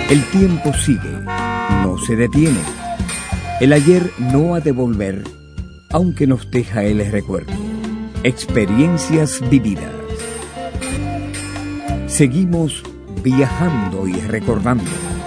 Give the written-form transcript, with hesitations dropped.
El tiempo sigue, no se detiene. El ayer no ha de volver, aunque nos deja el recuerdo. Experiencias vividas. Seguimos viajando y recordando.